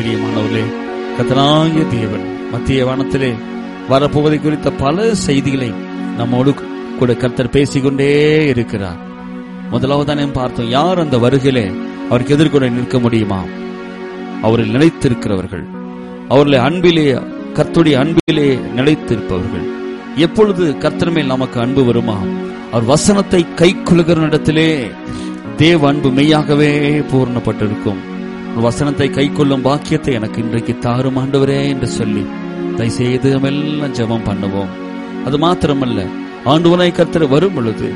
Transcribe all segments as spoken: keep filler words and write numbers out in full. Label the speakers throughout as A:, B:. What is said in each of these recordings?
A: பிரியமானவர்களே, கர்த்தராகிய தேவன் மத்திய வானத்திலே வரப்போவதை குறித்த பல செய்திகளை நம்மோடு கூட கர்த்தர் பேசிக்கொண்டே இருக்கிறார். முதலாவதான் நாம் பார்த்தோம், யார் அந்த வருகையிலே அவருக்கு எதிர்கொண்டு நிற்க முடியுமா? அவரில் நிலைத்திருக்கிறவர்கள், அவர்களை அன்பிலே, கர்த்தருடைய அன்பிலே நிலைத்திருப்பவர்கள். எப்பொழுது கர்த்தர் மேல் நமக்கு அன்பு வருமா? அவர் வசனத்தை கை கொள்ளுகிற இடத்திலே தேவ அன்பு மெய்யாகவே பூர்ணப்பட்டிருக்கும். வசனத்தை கை கொள்ளும் பாக்கியத்தை எனக்கு இன்றைக்கு தாரும் ஆண்டவரே என்று சொல்லி தயவுசெய்து எல்லாம் ஜெபம் பண்ணுவோம். அது மாத்திரமல்ல, ஆண்டவரை கர்த்தர் வரும் பொழுது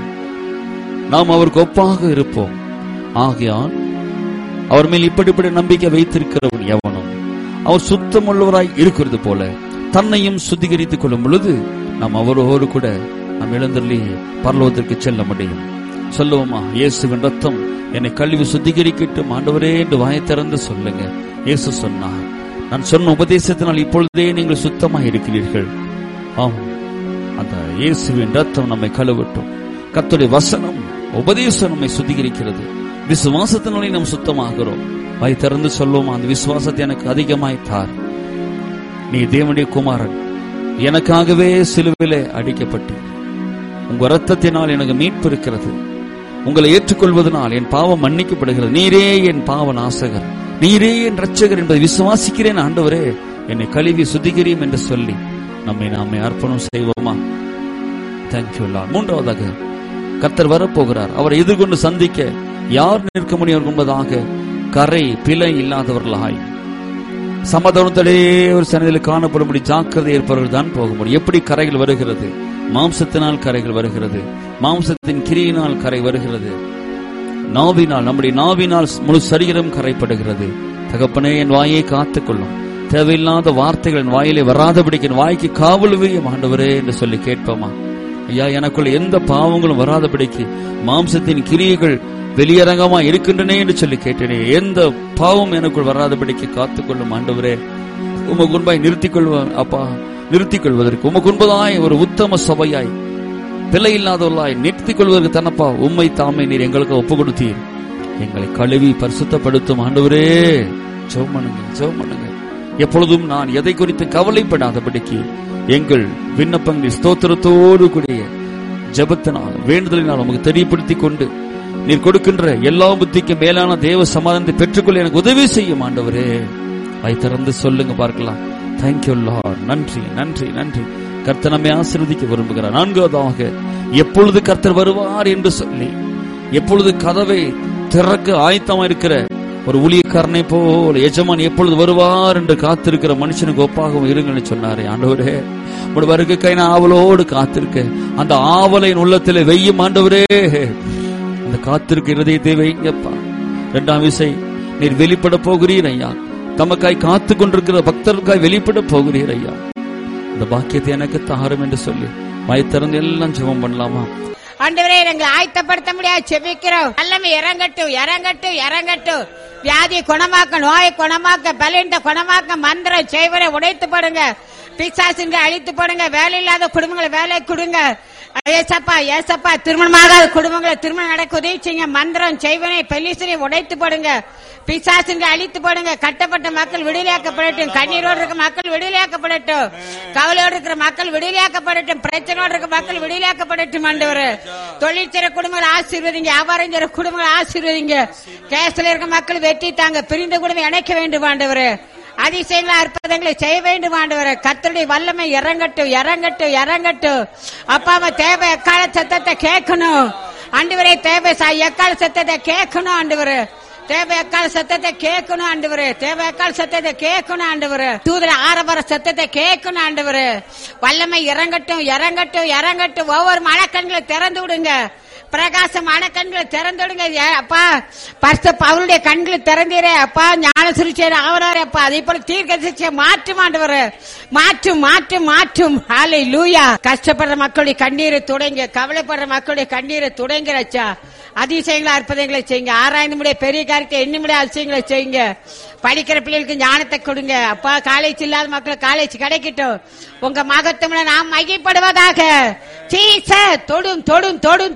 A: நாம் அவருக்கு ஒப்பாக இருப்போம். ஆகையால் அவர் மேல் இப்படிப்படி நம்பிக்கை வைத்திருக்கிறவன் எவனும் அவர் சுத்தமுள்ளவராய் இருக்கிறது போல தன்னையும் சுத்திகரித்துக் கொள்ளும் பொழுது நாம் அவரோடு கூட நாம் எழுந்தருளி பரலோகத்திற்கு செல்ல முடியும். சொல்லுவோமா? இயேசுவின் ரத்தம் என்னை கழுவி சுத்திகரிக்கட்டும் ஆண்டவரே என்று வாயை திறந்து சொல்லுங்க. இயேசு சொன்னார், நான் சொன்ன உபதேசத்தினால் இப்பொழுதே நீங்கள் சுத்தமாக இருக்கிறீர்கள். ஆம், அந்த இயேசுவின் ரத்தம் நம்மை கழுவட்டும். கர்த்தருடைய வசனம், உபதேசம் நம்மை சுத்திகரிக்கிறது. விசுவாசத்தினாலே நாம் சுத்தமாகிறோம். வாய் திறந்து சொல்லுவோமா? அந்த விசுவாசத்தை எனக்கு அதிகமாய் தார். நீ தேவனுடைய குமாரன், எனக்காகவே சிலுவையிலே அடிக்கப்பட்டு உங்க ரத்தத்தினால் எனக்கு மீட்பு இருக்கிறது. உங்களை ஏற்றுக்கொள்வதனால் என் பாவம் மன்னிக்கப்படுகிறது. நீரே என் பாவ நாசகர், நீரே என் இரட்சகர் என்பதை விசுவாசிக்கிறேன் ஆண்டவரே, என்னை கழுவி சுத்திகரியும் என்று சொல்லி நம்மை நாமே அர்ப்பணம் செய்வோமா? Thank you Lord. மூன்றாவதாக, கர்த்தர் வரப்போகிறார். அவரை எதிர்கொண்டு சந்திக்க யார் நிற்க முடியும் என்பதாக கரை பிழை இல்லாதவர்களாய் சமாதானத்திலே ஒரு சன்னதியில் காணப்படும்படி ஜாக்கிரதை இருப்பவர்கள் தான் போக முடியும். எப்படி கரைகள் வருகிறது? மாம்சத்தினால் கரைகள் வருகிறது, மாம்சத்தின் கிரியினால் கரை வருகிறது, நாவினால், நம்முடைய நாவினால் முழு சரீரம் கரைப்படுகிறது. தகப்பனே, என் வாயை காத்துக்கொள்ளும், தேவையில்லாத வார்த்தைகள் என் வாயிலே வராதபடிக்கு என் வாய்க்கு காவல் வையும் ஆண்டவரே என்று சொல்லி கேட்போமா? ஐயா, எனக்குள்ள எந்த பாவங்களும் வராதபடிக்கு மாம்சத்தின் கிரியைகள் வெளியரங்கமா இருக்கின்றனே என்று சொல்லி கேட்டேனே, எந்த பாவம் எனக்குள் வராதபடிக்கு காத்துக்கொள்ளும் ஆண்டவரே. உமக்கு முன்பாய் நிறுத்திக் கொள்வேன் அப்பா, நிறுத்திக் கொள்வதற்கு உமக்கு முன்பதாய் ஒரு உத்தம சபையாய் பிள்ளை இல்லாதவர்களாய் நிறுத்திக் கொள்வதற்கு தன்னப்பா உம்மை தாமே நீர் எங்களுக்கு ஒப்பு கொடுத்தீர். எங்களை கழுவி பரிசுத்தப்படுத்தும் ஆண்டவரே. ஜெபம் பண்ணுங்க, ஜெபம் பண்ணுங்க. எப்பொழுதும் நான் எதை குறித்து கவலைப்படாதபடிக்கு எங்கள் விண்ணப்பங்கள் ஸ்தோத்திரத்தோடு கூடிய ஜெபத்தினால், வேண்டுதலினால் உமக்கு தெரியப்படுத்திக் கொண்டு நீர் கொடுக்கின்ற எல்லா புத்திக்கு மேலான தேவ சமாதானத்தை பெற்றுக்கொள்ள எனக்கு உதவி செய்யும் ஆண்டவரே. வாய் திறந்து சொல்லுங்க பார்க்கலாம். Thank you Lord. நன்றி, நன்றி, நன்றி. கர்த்தர் நம்மை ஆசீர்வதிக்க விரும்புகிறார். நான்காவதாக, எப்பொழுது கர்த்தர் வருவார் என்று சொல்லி, எப்பொழுது கதவை திறக்க ஆயத்தமா இருக்கிற ஒரு ஊழியக்காரனை போல் எஜமான் எப்பொழுது வருவார் என்று காத்திருக்கிற மனுஷனுக்கு ஒப்பாகவும் இருங்கன்னு சொன்னாரே. ஆண்டவரே, உங்களுடைய வருகைக்காய் நான் ஆவலோடு காத்திருக்க, அந்த ஆவலின் உள்ளத்திலே வெய்யும் ஆண்டவரே. அந்த காத்திருக்க இருதயத்தை வைங்கப்பா. இரண்டாம் விசை நீர் வெளிப்பட போகிறீர் ஐயா. தமக்காய் காத்து கொண்டிருக்கிற பக்தர்களுக்காய் வெளிப்பட போகிறீர் ஐயா. இந்த பாக்கியத்தை எனக்கு தாரும் என்று சொல்லி வாய் திறந்து எல்லாம் ஜெபம் பண்ணலாமா?
B: ஆண்டவரே, எங்களை ஆயத்தப்படுத்த முடியாது செபிக்கிறோம். எல்லாமே இறங்கட்டும், இறங்கட்டும், இறங்கட்டும். வியாதி குணமாக்க, நோயை குணமாக்க, பலவீனத்தை குணமாக்க, மந்திரம் செய்வரை உடைத்து போடுங்க, பிசாசுங்க அழித்து போடுங்க, வேலை இல்லாத குடும்பங்களை வேலை கொடுங்க. ஏசப்பா, ஏசப்பா, திருமணமாகாத குடும்பங்களை திருமணம் நடக்க உதவி செய்யுங்க. மந்திரம் செய்வனை பெலிசனை உடைத்து போடுங்க, பிசாசுங்க அழித்து போடுங்க. கட்டப்பட்ட மக்கள் விடுதலையாக்கப்படட்டும், கண்ணீரோடு இருக்க மக்கள் விடுதலையாக்கப்படட்டும், கவலையோடு இருக்கிற மக்கள் விடுதலையாக்கப்படட்டும், பிரச்சனையோடு இருக்க மக்கள் விடுதலையாக்கப்படட்டும். ஆண்டவர், தொழில் செய்ற குடும்பங்களை ஆசீர்வதிங்க, வியாபாரம் செய்ற குடும்பங்களை ஆசீர்வதிங்க. கேஸ்ல இருக்க மக்கள் வெற்றி தாங்க, பிரிந்த குடும்பம் இணைக்க வேண்டும் ஆண்டவர். அதிசயங்களை அற்புதங்களை செய்ய வேண்டும் ஆண்டவரே. கர்த்தருடைய வல்லமை இறங்கட்டும், இறங்கட்டும், இறங்கட்டும். அப்பாவை தேவை எக்கால சத்தத்தை கேட்கணும் ஆண்டவரே. தேவை எக்கால சத்தத்தை கேட்கணும் ஆண்டவரே. தேவை எக்கால சத்தத்தை கேட்கணும் ஆண்டவரே. தேவை எக்கால சத்தத்தை கேட்கணும் ஆண்டவரே. தூதர ஆரவார சத்தத்தை கேட்கணும் ஆண்டவரே. வல்லமை இறங்கட்டும், இறங்கட்டும், இறங்கட்டும். ஒவ்வொரு மனக்கண்களை திறந்து விடுங்க, பிரகாசமான கண்களை திறந்துடுங்க அப்பா. பரிசுத்த பவுலுடைய கண்களை திறந்தீரே அப்பா. ஞான சிகிச்சை ஆவராரே அப்பா. அதே போல தீர்க்க சிகிச்சை மாற்றும் ஆண்டவரே. மாற்றும், மாற்றும், மாற்றும். ஹல்லேலூயா. கஷ்டப்படுற மக்களுடைய கண்ணீரை துடைங்க, கவலைப்படுற மக்களுடைய கண்ணீரை துடைங்கிறச்சா. அதிசயங்களை அற்புதங்களை செய்யுங்க. ஆராய்ந்து முடிய பெரிய காரியத்தை எண்ணி முடிய அதிசயங்களை செய்யுங்க. படிக்கிற பிள்ளைகளுக்கு ஞானத்தை கொடுங்க அப்பா. காலேஜ் இல்லாத மக்களுக்கு காலேஜ் கிடைக்கட்டும். உங்க மகத்துவம் நாம் மகிழ்ப்படுவதாக. தொடும் தொடும் தொடும் தொடும்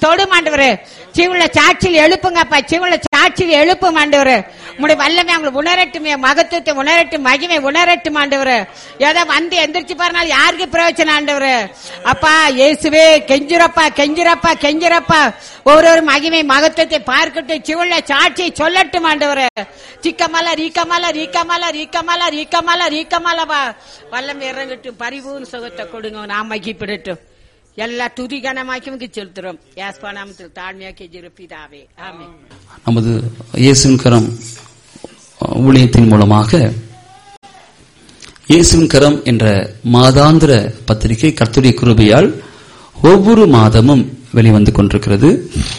B: தொடும் ஆண்டவரே. ஜீவனுள்ள சாட்சியில் எழுப்புங்கப்பா, ஜீவனுள்ள சாட்சியில் எழுப்பும் ஆண்டவரே. உங்களுடைய வல்லமை அவங்களுக்கு உணரட்டுமே, மகத்துவத்தை உணரட்டும், மகிமை உணரட்டும் ஆண்டவரே. ஏதோ வந்து எந்திரிச்சு பாருனாலும் யாருக்கு பிரயோஜனம் ஆண்டவரே. அப்பா இயேசுவே கெஞ்சுரப்பா, கெஞ்சுரப்பா, கெஞ்சுரப்பா. ஒவ்வொரு மகிமை மகத்துவத்தை பார்க்கட்டும், ஜீவனுள்ள சாட்சியை சொல்லட்டும் ஆண்டவரே. சிக்கமல ரீக்கமல ரீக்கமல ரீக்கமல ரீக்கமல ரீக்கமலவா வல்லம் இறங்கட்டும், பரிபூர்ண சுகத்தை கொடுங்க, நாம் மகிப்பிடட்டும். எல்லா துதி கனமாக்கி செலுத்துறோம். யாஸ்பா நாமத்தில் தாழ்மையாக்கி ஜெபிதாவே, ஆமென்.
A: நமது இயேசுவின் கரம் ஊழியத்தின் மூலமாக இயேசுவின் கரம் என்ற மாதாந்திர பத்திரிகை கர்த்தருடைய கிருபையால் ஒவ்வொரு மாதமும் வெளிவந்து கொண்டிருக்கிறது.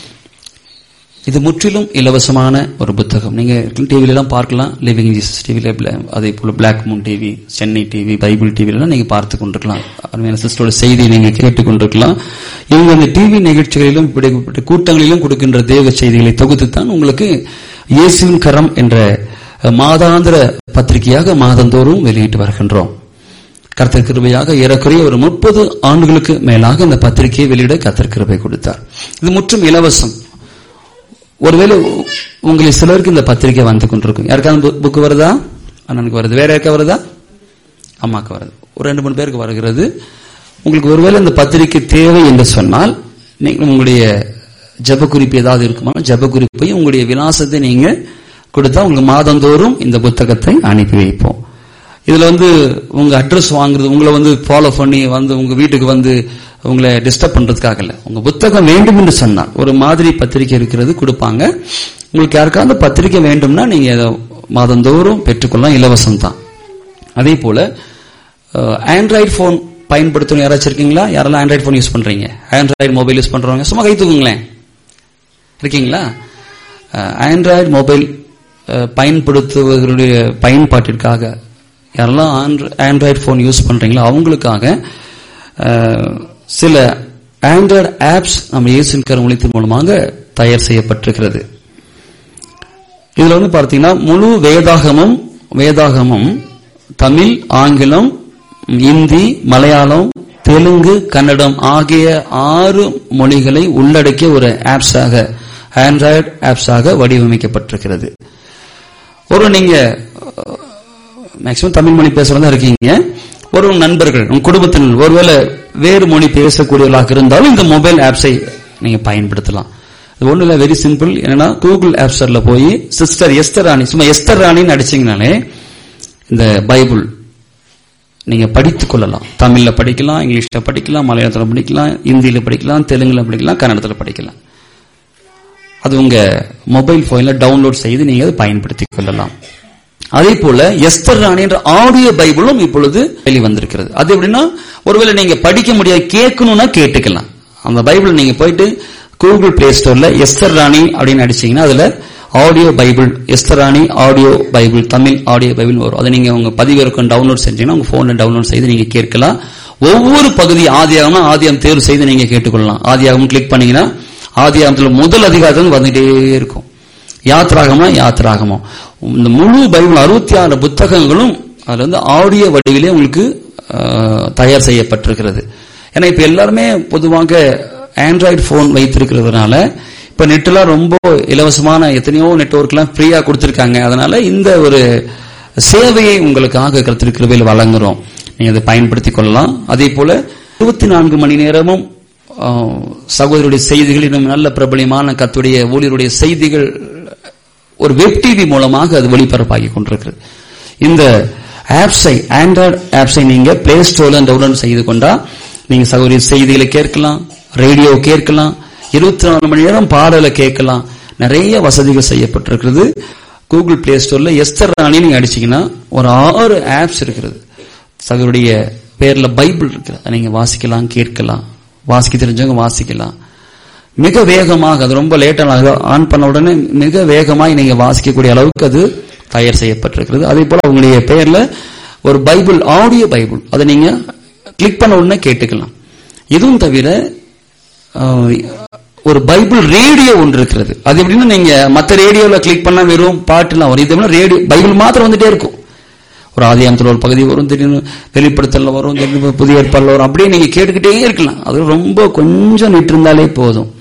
A: இது முற்றிலும் இலவசமான ஒரு புத்தகம். நீங்க டிவில எல்லாம் பார்க்கலாம், லிவிங் ஜீசஸ் டிவில, அதே போல black Moon TV, Chennai TV, Bible டிவிலாம் நீங்க பார்த்து கொண்டிருக்கலாம். அருமையான சிஸ்டரோட செய்தியை நீங்க கேட்டுக் கொண்டிருக்கலாம். இவங்க அந்த டிவி நிகழ்ச்சிகளிலும் கூட்டங்களிலும் கொடுக்கின்ற தேவ செய்திகளை தொகுத்துத்தான் உங்களுக்கு இயேசுவின் கரம் என்ற மாதாந்திர பத்திரிகையாக மாதந்தோறும் வெளியிட்டு வருகின்றோம். கர்த்தர் கிருபையாக ஏறக்குறைய ஒரு முப்பது ஆண்டுகளுக்கு மேலாக இந்த பத்திரிகையை வெளியிட கர்த்தர் கிருபை கொடுத்தார். இது முற்றும் இலவசம். ஒருவேளை உங்களை சிலருக்கு இந்த பத்திரிகை வந்து கொண்டிருக்கும். யாருக்காவது புக்கு வருதா? அண்ணனுக்கு வருது. வேற யாருக்கா வருதா? அம்மாக்கு வருது. ஒரு ரெண்டு மூணு பேருக்கு வருகிறது. உங்களுக்கு ஒருவேளை இந்த பத்திரிகை தேவை என்று சொன்னால் நீங்கள் உங்களுடைய ஜப குறிப்பு ஏதாவது இருக்குமா, ஜப குறிப்பையும் உங்களுடைய விலாசத்தை நீங்க கொடுத்தா உங்களுக்கு மாதந்தோறும் இந்த புத்தகத்தை அனுப்பி வைப்போம். இதுல வந்து உங்க அட்ரஸ் வாங்குறது, உங்களை வந்து ஃபாலோ பண்ணி வந்து உங்க வீட்டுக்கு வந்து உங்களை டிஸ்டர்ப் பண்றதுக்காக இல்ல. உங்க புத்தகம் வேண்டும் என்று சொன்னால் ஒரு மாதிரி பத்திரிகை இருக்கிறது கொடுப்பாங்க. உங்களுக்கு யாருக்காவது பத்திரிகை வேண்டும்னா நீங்க மாதந்தோறும் பெற்றுக்கொள்ளலாம், இலவசம் தான். அதே போல ஆண்ட்ராய்டு போன் பயன்படுத்தணும் யாராச்சும் இருக்கீங்களா? யாரெல்லாம் ஆண்ட்ராய்டு போன் யூஸ் பண்றீங்க? ஆண்ட்ராய்டு மொபைல் யூஸ் பண்றவங்க சும்மா கை தூக்குங்களேன். இருக்கீங்களா? ஆண்ட்ராய்டு மொபைல் பயன்படுத்துவதனுடைய பயன்பாட்டிற்காக யாரெல்லாம் ஆண்ட்ராய்டு போன் யூஸ் பண்றீங்களோ அவங்களுக்காக சில ஆண்ட்ராய்டு ஆப்ஸ் நம்ம இயேசுவின் கரம் ஊழியத்தின் மூலமாக தயார் செய்யப்பட்டிருக்கிறது. இதுல வந்து பார்த்தீங்கன்னா முழு வேதாகமும் வேதாகமும் தமிழ், ஆங்கிலம், இந்தி, மலையாளம், தெலுங்கு, கன்னடம் ஆகிய ஆறு மொழிகளை உள்ளடக்கிய ஒரு ஆப்ஸாக, ஆண்ட்ராய்டு ஆப்ஸாக வடிவமைக்கப்பட்டிருக்கிறது. ஒரு நீங்க மேக்சிமம் தமிழ் மொழி பேசுறதா இருக்கீங்க, ஒரு நண்பர்கள் உங்க குடும்பத்தினர் ஒருவேளை வேறு மொழி பேசக்கூடியவர்களாக இருந்தாலும் இந்த மொபைல் ஆப்ஸை நீங்க பயன்படுத்தலாம். இது ஒண்ணு இல்ல, வெரி சிம்பிள். என்னன்னா கூகுள் ஆப் ஸ்டோர்ல போய் சிஸ்டர் எஸ்தர் ராணி, சும்மா எஸ்தர் ராணின்னு அடிச்சீங்கனாலே இந்த பைபிள் நீங்க படித்துக் கொள்ளலாம். தமிழ்ல படிக்கலாம், இங்கிலீஷ்ல படிக்கலாம், மலையாளத்துல படிக்கலாம், இந்தியில படிக்கலாம், தெலுங்குல படிக்கலாம், கன்னடத்துல படிக்கலாம். அது உங்க மொபைல் போன்ல டவுன்லோட் செய்து நீங்க அதை பயன்படுத்திக் கொள்ளலாம். அதே போல எஸ்தர் ராணி என்ற ஆடியோ பைபிளும் இப்பொழுது வெளிவந்திருக்கிறது. அது எப்படின்னா ஒருவேளை நீங்க படிக்க முடியாது, கேட்கணும்னா கேட்டுக்கலாம். அந்த பைபிள் நீங்க போயிட்டு கூகுள் பிளே ஸ்டோர்ல எஸ்தர் ராணி அப்படின்னு அடிச்சீங்கன்னா அதுல ஆடியோ பைபிள், எஸ்தர் ராணி audio Bible, Tamil audio Bible வரும். அதை நீங்க உங்க பதிவிறக்கம் டவுன்லோட் செஞ்சீங்கன்னா உங்க போன்ல டவுன்லோட் செய்து நீங்க கேட்கலாம். ஒவ்வொரு பகுதி ஆதியாகம்னா ஆதியாகம் தேர்வு செய்து நீங்க கேட்டுக்கொள்ளலாம். ஆதியாகம் கிளிக் பண்ணீங்கன்னா ஆதியாகத்துல முதல் அதிகாரத்தில் வந்துட்டே இருக்கும். யாத்ராகமா யாத்ராகமோ இந்த முழு பைபிள் அறுபத்தி ஆறு புத்தகங்களும் அதுல வந்து ஆடியோ வடிவிலே உங்களுக்கு தயார் செய்யப்பட்டிருக்கிறது. ஏன்னா இப்ப எல்லாருமே பொதுவாக ஆண்ட்ராய்டு போன் வைத்திருக்கிறதுனால இப்ப நெட்லாம் ரொம்ப இலவசமான எத்தனையோ நெட்வொர்க் எல்லாம் ஃப்ரீயா கொடுத்திருக்காங்க. அதனால இந்த ஒரு சேவையை உங்களுக்காக கர்த்தர் கிருபையில் வழங்குறோம். நீங்க அதை பயன்படுத்திக் கொள்ளலாம். அதே போல இருபத்தி நான்கு மணி நேரமும் சகோதரருடைய செய்திகள், இன்னும் நல்ல பிரபலியமான கர்த்தருடைய ஊழியருடைய செய்திகள் ஒரு வெப் டிவி மூலமாக அது ஒளிபரப்பாகி கொண்டிருக்கிறது. இந்த ஆப்ஸை, ஆண்ட்ராய்டு ஆப்ஸை நீங்க பிளே ஸ்டோர்ல டவுன்லோட் செய்து கொண்டா நீங்க சகோதரி செய்திகளை கேட்கலாம், ரேடியோ கேட்கலாம், இருபத்தி நாலு மணி நேரம் பாடலை கேட்கலாம். நிறைய வசதிகள் செய்யப்பட்டிருக்கிறது. கூகுள் பிளே ஸ்டோர்ல எஸ்தர் ராணி நீங்க அடிச்சீங்கன்னா ஒரு ஆறு ஆப்ஸ் இருக்கிறது. சகோதரிய பேர்ல பைபிள் இருக்கிறது. நீங்க வாசிக்கலாம், கேட்கலாம், வாசிக்க தெரிஞ்சவங்க வாசிக்கலாம். மிக வேகமாக, அது ரொம்ப லேட்டாக ஆன் பண்ண உடனே மிக வேகமாக நீங்க வாசிக்கக்கூடிய அளவுக்கு அது தயார் செய்யப்பட்டிருக்கிறது. அதே போல உங்களுடைய பெயர்ல ஒரு பைபிள், ஆடியோ பைபிள், அதை நீங்க கிளிக் பண்ண உடனே கேட்டுக்கலாம். இதுவும் தவிர ஒரு பைபிள் ரேடியோ ஒன்று இருக்கிறது. அது எப்படின்னா நீங்க மற்ற ரேடியோல கிளிக் பண்ணா வெறும் பாட்டுலாம் வரும். இது ரேடியோ பைபிள் மாத்திரம் வந்துட்டே இருக்கும். ஒரு ஆதியாகமத்தில் ஒரு பகுதி வரும், திடீர்னு வெளிப்படுத்தல வரும், திடீர்னு புதிய ஏற்பாடுல வரும். அப்படியே நீங்க கேட்டுக்கிட்டே இருக்கலாம். அது ரொம்ப கொஞ்சம் நிட்டு இருந்தாலே போதும்.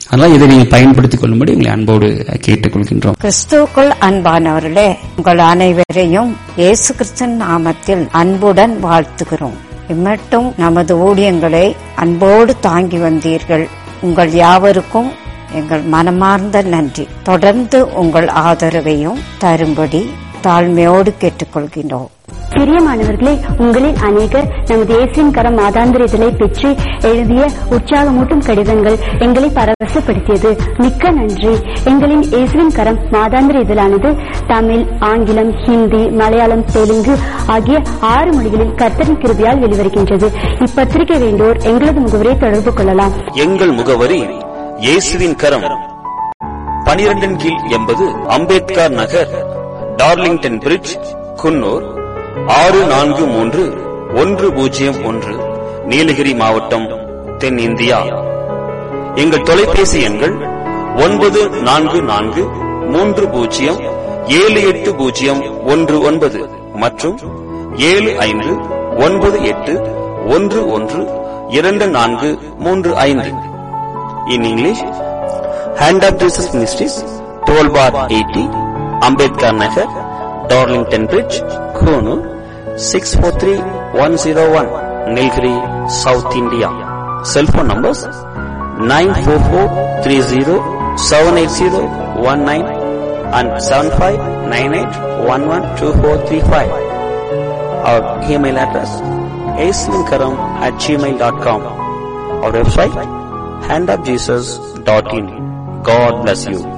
A: அதனால இதை நீங்கள் பயன்படுத்திக் கொள்ளும்படி உங்களை அன்போடு கேட்டுக்கொள்கின்றோம்.
B: கிறிஸ்துவுக்குள் அன்பானவர்களே, உங்கள் அனைவரையும் இயேசு கிறிஸ்துவின் நாமத்தில் அன்புடன் வாழ்த்துகிறோம். இம்மட்டும் நமது ஊழியங்களை அன்போடு தாங்கி வந்தீர்கள். உங்கள் யாவருக்கும் எங்கள் மனமார்ந்த நன்றி. தொடர்ந்து உங்கள் ஆதரவையும் தரும்படி தாழ்மையோடு கேட்டுக்கொள்கின்றோம்.
C: பிரியமானவர்களே, உங்களில் அநேகர் நமது இயேசுவின் கரம் மாதாந்திர இதழை பெற்று எழுதிய உற்சாகமூட்டும் கடிதங்கள் எங்களை பரவசப்படுத்தியது. மிக்க நன்றி. எங்களின் இயேசுவின் கரம் மாதாந்திர இதழானது தமிழ், ஆங்கிலம், ஹிந்தி, மலையாளம், தெலுங்கு ஆகிய ஆறு மொழிகளில் கர்த்தரின் கிருபையால் வெளிவருகின்றது. இப்பத்திரிகை வேண்டோர் எங்களது முகவரியை தொடர்பு கொள்ளலாம்.
D: எங்கள் முகவரி இயேசுவின் கரம், பனிரெண்டின் கீழ் எண்பது அம்பேத்கர் நகர், டார்லிங்டன் பிரிட்ஜ், குன்னூர் ஆறு நான்கு மூன்று ஒன்று பூஜ்ஜியம் ஒன்று, நீலகிரி மாவட்டம், தென் இந்தியா. எங்கள் தொலைபேசி எண்கள் ஒன்பது நான்கு நான்கு மூன்று பூஜ்ஜியம் ஏழு எட்டு பூஜ்ஜியம் ஒன்று ஒன்பது மற்றும் ஏழு ஐந்து ஒன்பது எட்டு ஒன்று ஒன்று இரண்டு நான்கு மூன்று ஐந்து. In English, Hand of Jesus Ministries, twelve bar eighty, Ambedkar Nagar, Darlington Bridge, Konoor, six four three one zero one, Nilgiri, South India. Cell phone numbers nine four four three zero seven eight zero one nine and seven five nine eight one one two four three five. Our email address aislinkaram at gmail dot com. Our website hand of jesus dot in. God bless you.